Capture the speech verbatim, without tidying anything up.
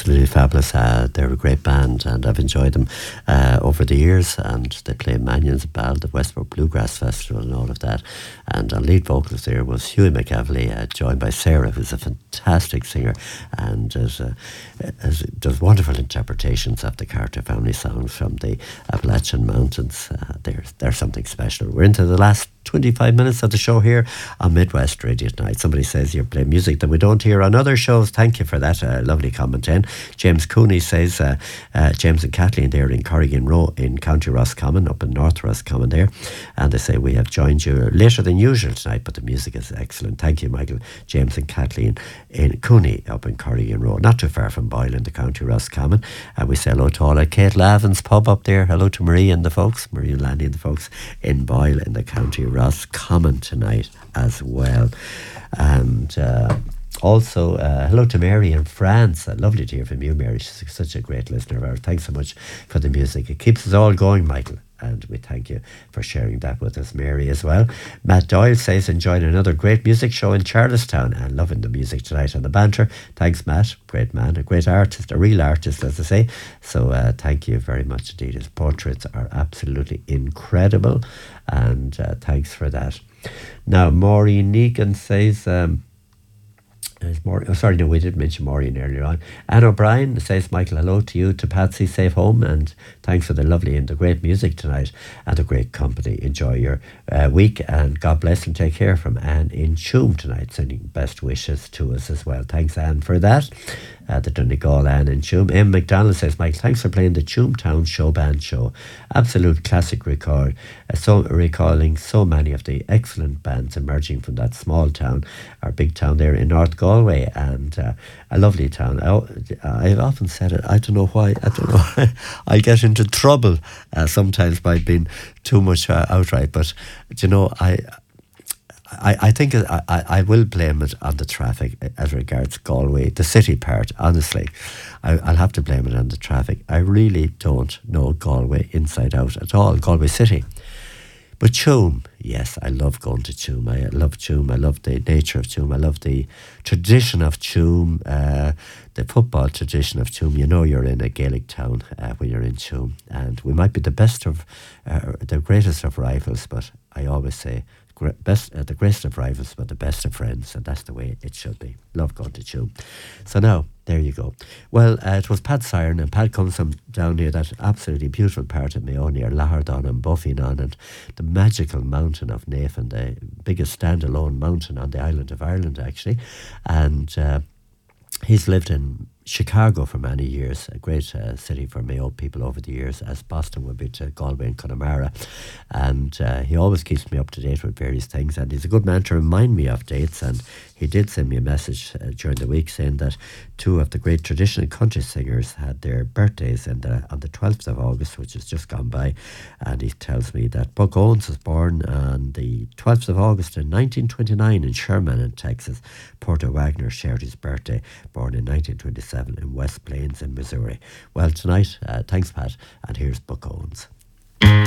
absolutely fabulous. Uh, they're a great band, and I've enjoyed them uh, over the years. And they play Mannions Ball, the Westport Bluegrass Festival, and all of that. And our lead vocalist there was Hughie McEvely, uh, joined by Sarah, who's a fantastic singer and is, uh, is, does wonderful interpretations of the Carter family songs from the Appalachian Mountains. Uh, they're, they're something special. We're into the last twenty-five minutes of the show here on Midwest Radio tonight. Somebody says you're playing music that we don't hear on other shows. Thank you for that. Uh, lovely comment in. James Cooney says, uh, uh, James and Kathleen there in Corrigan Row in County Roscommon, up in North Roscommon there. And they say, we have joined you later than usual tonight, but the music is excellent. Thank you, Michael. James and Kathleen in Cooney up in Corrigan Row, not too far from Boyle in the County Roscommon. And we say hello to all at Kate Lavin's pub up there. Hello to Marie and the folks, Marie and Lanny and the folks in Boyle in the County Roscommon tonight as well. And uh, also uh, hello to Mary in France. Uh, lovely to hear from you, Mary. She's such a great listener of ours. Thanks so much for the music. It keeps us all going, Michael, and we thank you for sharing that with us, Mary, as well. Matt Doyle says, enjoying another great music show in Charlestown and loving the music tonight and the banter. Thanks, Matt. Great man, a great artist, a real artist, as I say. So uh, thank you very much indeed. His portraits are absolutely incredible, and uh, thanks for that. Now, Maureen Negan says... Um, More, oh, sorry, no, we did mention Maureen earlier on. Anne O'Brien says, Michael, hello to you, to Patsy, safe home, and thanks for the lovely and the great music tonight and the great company. Enjoy your uh, week, and God bless and take care, from Anne in Tuam tonight, sending best wishes to us as well. Thanks, Anne, for that. Uh, the Donegal Anne in Tuam. M. McDonald says, Michael, thanks for playing the Town Show Band Show. Absolute classic record. Uh, so recalling so many of the excellent bands emerging from that small town, our big town there in North Galway, and uh, a lovely town. I, I've often said it, I don't know why, I don't know, I get into trouble uh, sometimes by being too much uh, outright, but you know, I I, I think I, I will blame it on the traffic as regards Galway, the city part, honestly. I, I'll have to blame it on the traffic. I really don't know Galway inside out at all, Galway city. But Tuam, yes, I love going to Tuam. I love Tuam. I love the nature of Tuam. I love the tradition of Tuam, uh, the football tradition of Tuam. You know you're in a Gaelic town uh, when you're in Tuam. And we might be the best of, uh, the greatest of rivals, but I always say, Best, uh, the greatest of rivals, but the best of friends, and that's the way it should be. Love going to Tuam. So now, there you go. Well, uh, it was Pat Siren, and Pat comes from down near that absolutely beautiful part of Mayo, near Lahardon and Buffynon, and the magical mountain of Navan, the biggest standalone mountain on the island of Ireland, actually. And uh, he's lived in Chicago for many years, a great uh, city for Mayo people over the years, as Boston would be to Galway and Connemara. And uh, he always keeps me up to date with various things, and he's a good man to remind me of dates. And he did send me a message uh, during the week saying that two of the great traditional country singers had their birthdays in the, on the twelfth of August, which has just gone by. And he tells me that Buck Owens was born on the twelfth of August in nineteen twenty-nine in Sherman in Texas. Porter Wagner shared his birthday, born in nineteen twenty-seven in West Plains in Missouri. Well, tonight, uh, thanks, Pat, and here's Buck Owens.